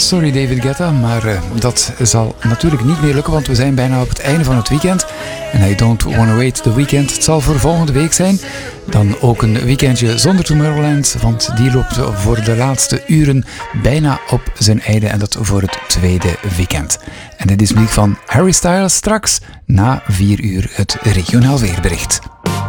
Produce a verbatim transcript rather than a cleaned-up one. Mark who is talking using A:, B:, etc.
A: Sorry David Guetta, maar uh, dat zal natuurlijk niet meer lukken, want we zijn bijna op het einde van het weekend. En I don't wanna wait the weekend. Het zal voor volgende week zijn. Dan ook een weekendje zonder Tomorrowland, want die loopt voor de laatste uren bijna op zijn einde en dat voor het tweede weekend. En dit is muziek van Harry Styles straks na vier uur het regionaal weerbericht.